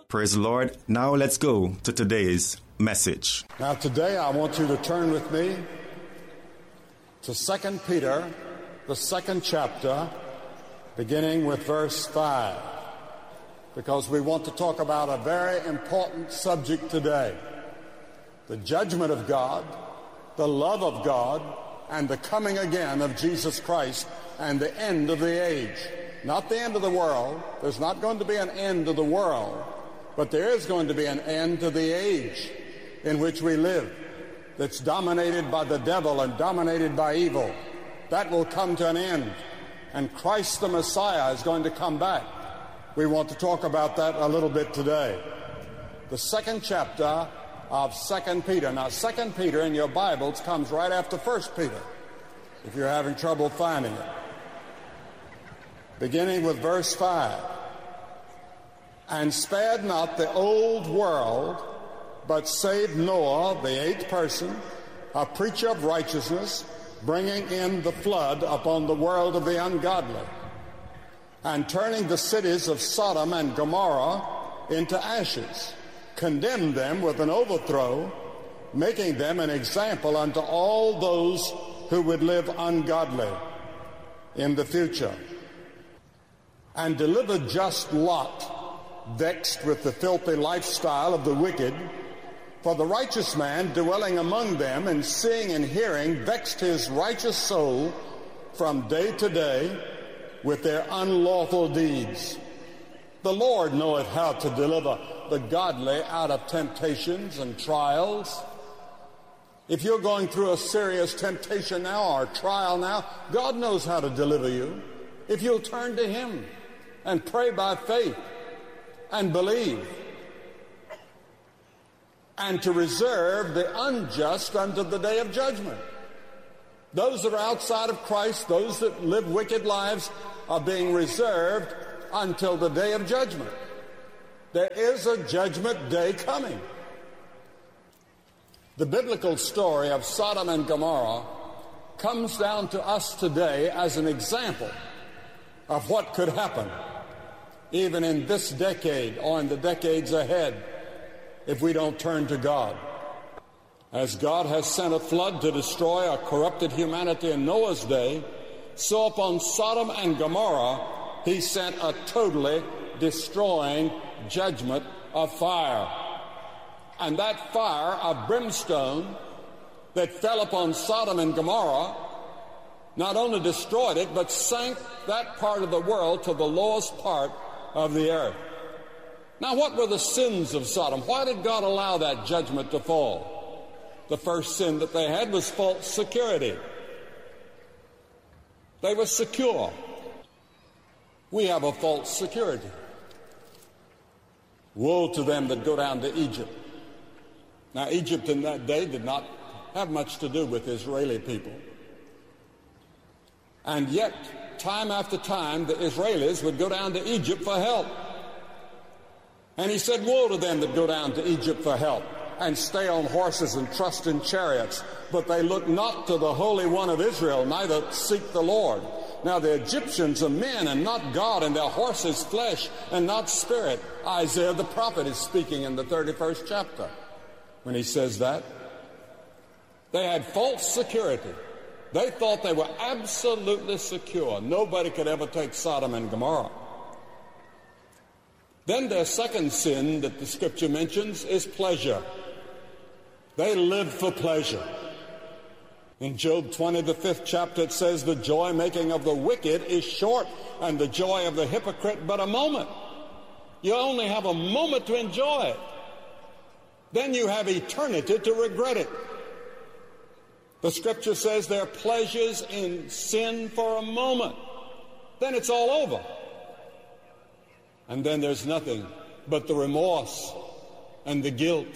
Praise the Lord. Now let's go to today's message. Now today I want you to turn with me to 2 Peter, the 2nd chapter, beginning with verse 5, because we want to talk about a very important subject today: the judgment of God, the love of God, and the coming again of Jesus Christ, and the end of the age. Not the end of the world. There's not going to be an end of the world, but there is going to be an end to the age in which we live, that's dominated by the devil and dominated by evil. That will come to an end, and Christ the Messiah is going to come back. We want to talk about that a little bit today. The 2nd chapter of 2 Peter. Now, 2 Peter in your Bibles comes right after 1 Peter, if you're having trouble finding it. Beginning with verse 5. And spared not the old world, but saved Noah, the 8th person, a preacher of righteousness, bringing in the flood upon the world of the ungodly, and turning the cities of Sodom and Gomorrah into ashes, condemned them with an overthrow, making them an example unto all those who would live ungodly in the future. And delivered just Lot, vexed with the filthy lifestyle of the wicked. For the righteous man dwelling among them and seeing and hearing vexed his righteous soul from day to day with their unlawful deeds. The Lord knoweth how to deliver the godly out of temptations and trials. If you're going through a serious temptation now or trial now, God knows how to deliver you. If you'll turn to Him and pray by faith and believe, and to reserve the unjust unto the day of judgment. Those that are outside of Christ, those that live wicked lives, are being reserved until the day of judgment. There is a judgment day coming. The biblical story of Sodom and Gomorrah comes down to us today as an example of what could happen even in this decade or in the decades ahead if we don't turn to God. As God has sent a flood to destroy a corrupted humanity in Noah's day, so upon Sodom and Gomorrah He sent a totally destroying judgment of fire. And that fire of brimstone that fell upon Sodom and Gomorrah not only destroyed it, but sank that part of the world to the lowest part of the earth. Now, what were the sins of Sodom? Why did God allow that judgment to fall? The first sin that they had was false security. They were secure. We have a false security. Woe to them that go down to Egypt. Now, Egypt in that day did not have much to do with Israeli people. And yet, time after time, the Israelis would go down to Egypt for help. And He said, woe to them that go down to Egypt for help, and stay on horses and trust in chariots, but they look not to the Holy One of Israel, neither seek the Lord. Now the Egyptians are men and not God, and their horses flesh and not spirit. Isaiah the prophet is speaking in the 31st chapter when he says that. They had false security. They thought they were absolutely secure. Nobody could ever take Sodom and Gomorrah. Then their second sin that the Scripture mentions is pleasure. They lived for pleasure. In Job 20, the 5th chapter, it says, the joy-making of the wicked is short, and the joy of the hypocrite but a moment. You only have a moment to enjoy it. Then you have eternity to regret it. The Scripture says there are pleasures in sin for a moment. Then it's all over. And then there's nothing but the remorse and the guilt.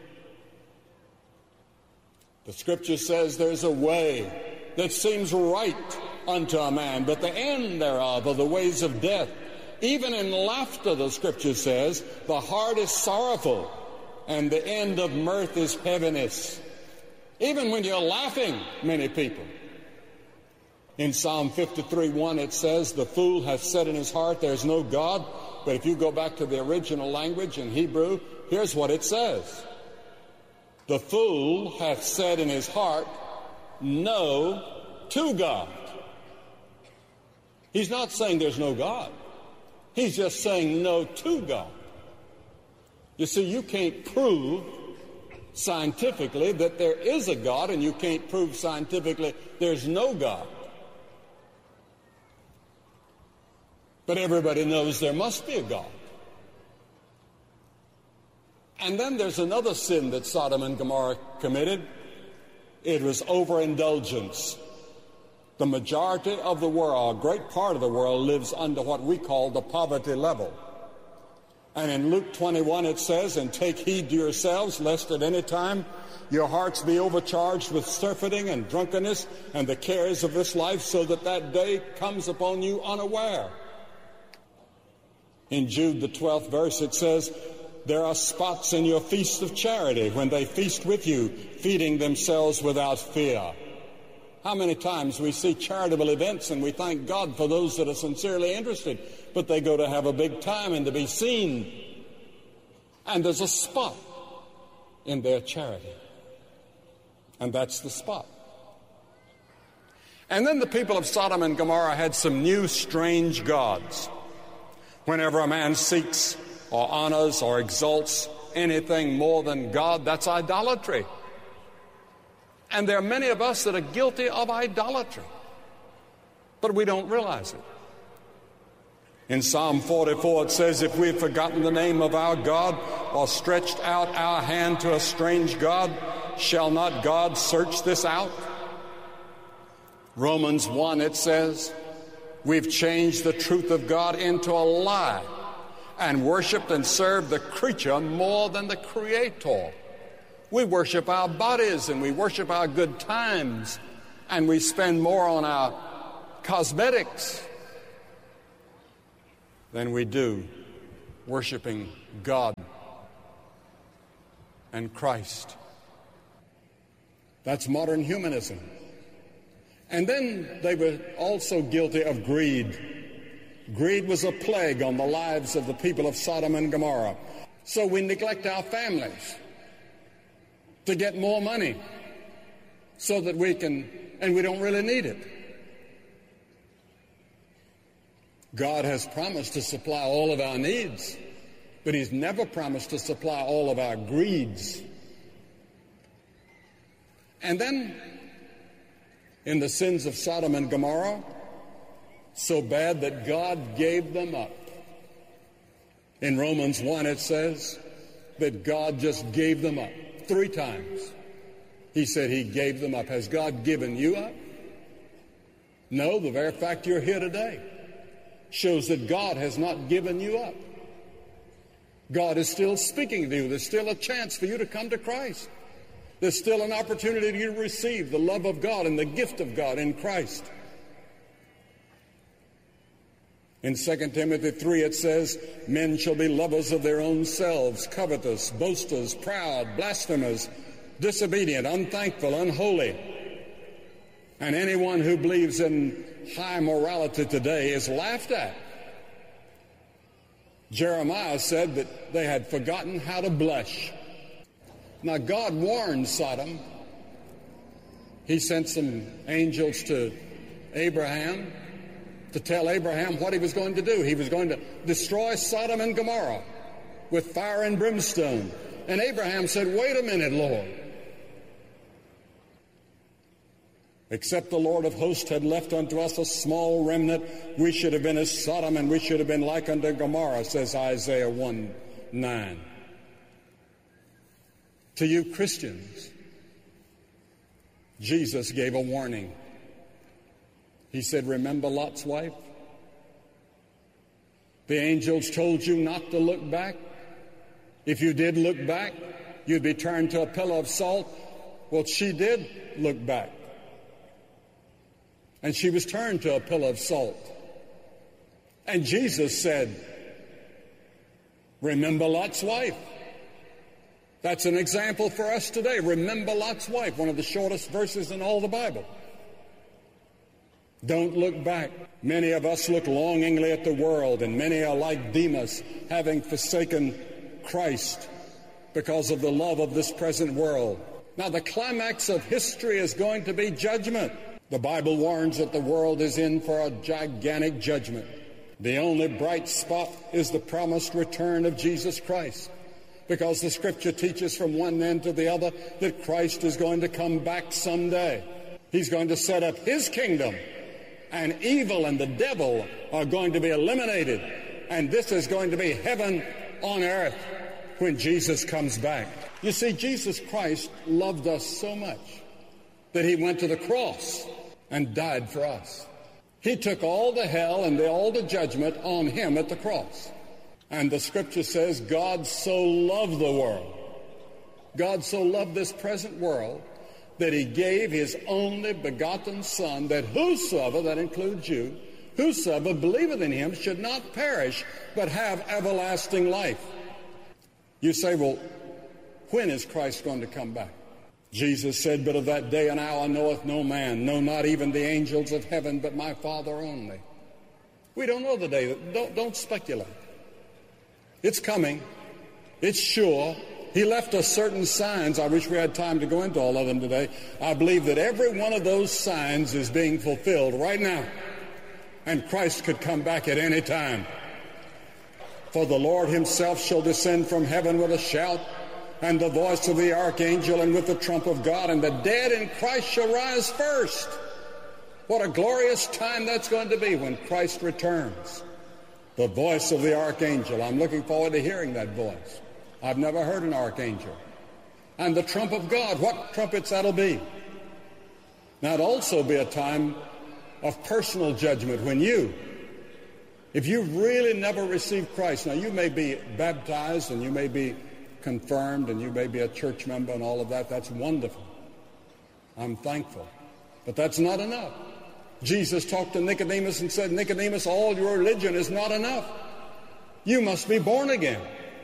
The Scripture says there's a way that seems right unto a man, but the end thereof are the ways of death. Even in laughter, the Scripture says, the heart is sorrowful, and the end of mirth is heaviness. Even when you're laughing, many people. In Psalm 53:1 it says, the fool hath said in his heart, there's no God. but if you go back to the original language in Hebrew, here's what it says. The fool hath said in his heart, no to God. He's not saying there's no God. He's just saying no to God. You see, you can't prove scientifically that there is a God, and you can't prove scientifically there's no God. But everybody knows there must be a God. And then there's another sin that Sodom and Gomorrah committed. It was overindulgence. The majority of the world, a great part of the world, lives under what we call the poverty level. And in Luke 21 it says, and take heed to yourselves, lest at any time your hearts be overcharged with surfeiting and drunkenness and the cares of this life, so that that day comes upon you unaware. In Jude, the 12th verse, it says, there are spots in your feast of charity when they feast with you, feeding themselves without fear. How many times we see charitable events and we thank God for those that are sincerely interested, but they go to have a big time and to be seen. And there's a spot in their charity. And that's the spot. And then the people of Sodom and Gomorrah had some new strange gods. Whenever a man seeks or honors or exalts anything more than God, that's idolatry. And there are many of us that are guilty of idolatry, but we don't realize it. In Psalm 44 it says, if we've forgotten the name of our God or stretched out our hand to a strange God, shall not God search this out? Romans 1 it says, we've changed the truth of God into a lie and worshiped and served the creature more than the Creator. We worship our bodies and we worship our good times, and we spend more on our cosmetics than we do worshiping God and Christ. That's modern humanism. And then they were also guilty of greed. Greed was a plague on the lives of the people of Sodom and Gomorrah. So we neglect our families to get more money so that we can, and we don't really need it. God has promised to supply all of our needs, but He's never promised to supply all of our greeds. And then, in the sins of Sodom and Gomorrah, so bad that God gave them up. In Romans 1 it says that God just gave them up 3 times. He said He gave them up. Has God given you up? No, the very fact you're here today shows that God has not given you up. God is still speaking to you. There's still a chance for you to come to Christ. There's still an opportunity to receive the love of God and the gift of God in Christ. In 2 Timothy 3 it says, men shall be lovers of their own selves, covetous, boasters, proud, blasphemers, disobedient, unthankful, unholy. And anyone who believes in high morality today is laughed at. Jeremiah said that they had forgotten how to blush. Now God warned Sodom. He sent some angels to Abraham to tell Abraham what he was going to do. He was going to destroy Sodom and Gomorrah with fire and brimstone. And Abraham said, wait a minute, Lord. Except the Lord of hosts had left unto us a small remnant, we should have been as Sodom, and we should have been like unto Gomorrah, says Isaiah 1:9. To you Christians, Jesus gave a warning. He said, remember Lot's wife? The angels told you not to look back. If you did look back, you'd be turned to a pillar of salt. Well, she did look back. And she was turned to a pillar of salt. And Jesus said, remember Lot's wife. That's an example for us today. Remember Lot's wife, one of the shortest verses in all the Bible. Don't look back. Many of us look longingly at the world, and many are like Demas, having forsaken Christ because of the love of this present world. Now, the climax of history is going to be judgment. The Bible warns that the world is in for a gigantic judgment. The only bright spot is the promised return of Jesus Christ, because the Scripture teaches from one end to the other that Christ is going to come back someday. He's going to set up His kingdom, and evil and the devil are going to be eliminated, and this is going to be heaven on earth when Jesus comes back. You see, Jesus Christ loved us so much that He went to the cross and died for us. He took all the hell and all the judgment on Him at the cross. And the Scripture says, God so loved the world, God so loved this present world, that He gave His only begotten Son, that whosoever, that includes you, whosoever believeth in Him should not perish, but have everlasting life. You say, well, when is Christ going to come back? Jesus said, but of that day and hour knoweth no man, no, not even the angels of heaven, but my Father only. We don't know the day. Don't speculate. It's coming. It's sure. He left us certain signs. I wish we had time to go into all of them today. I believe that every one of those signs is being fulfilled right now. And Christ could come back at any time. For the Lord Himself shall descend from heaven with a shout, and the voice of the archangel, and with the trump of God, and the dead in Christ shall rise first. What a glorious time that's going to be when Christ returns. The voice of the archangel. I'm looking forward to hearing that voice. I've never heard an archangel. And the trump of God. What trumpets that'll be. Now, it'll also be a time of personal judgment when if you've really never received Christ, now you may be baptized and you may be confirmed and you may be a church member and all of that. That's wonderful. I'm thankful. But that's not enough. Jesus talked to Nicodemus and said, Nicodemus, all your religion is not enough. You must be born again.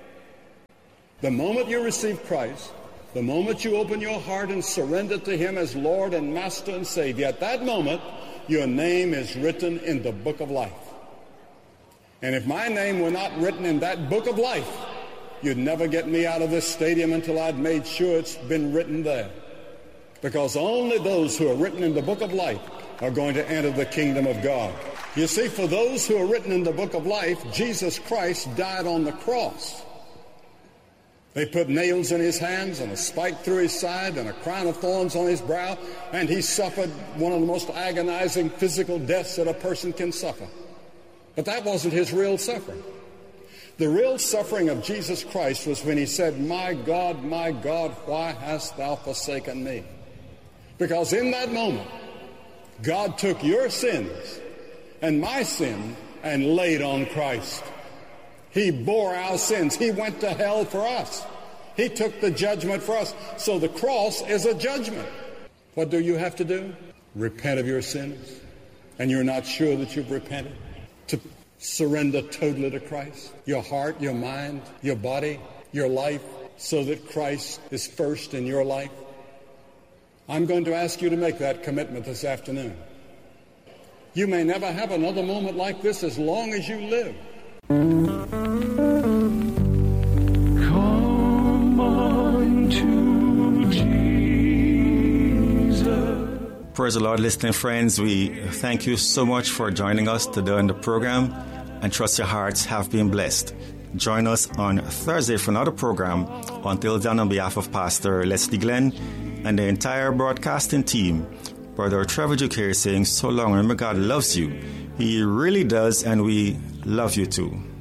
The moment you receive Christ, the moment you open your heart and surrender to Him as Lord and Master and Savior, at that moment, your name is written in the book of life. And if my name were not written in that book of life, you'd never get me out of this stadium until I'd made sure it's been written there. Because only those who are written in the book of life are going to enter the kingdom of God. You see, for those who are written in the book of life, Jesus Christ died on the cross. They put nails in His hands and a spike through His side and a crown of thorns on His brow, and He suffered one of the most agonizing physical deaths that a person can suffer. But that wasn't His real suffering. The real suffering of Jesus Christ was when He said, my God, why hast Thou forsaken me? Because in that moment, God took your sins and my sin and laid on Christ. He bore our sins. He went to hell for us. He took the judgment for us. So the cross is a judgment. What do you have to do? Repent of your sins. And you're not sure that you've repented. To surrender totally to Christ. Your heart, your mind, your body, your life, so that Christ is first in your life. I'm going to ask you to make that commitment this afternoon. You may never have another moment like this as long as you live. Come unto Jesus. Praise the Lord, listening friends. We thank you so much for joining us today on the program, and trust your hearts have been blessed. Join us on Thursday for another program. Until then, on behalf of Pastor Leslie Glenn and the entire broadcasting team, Brother Trevor Duque saying so long. Remember, God loves you. He really does, and we love you too.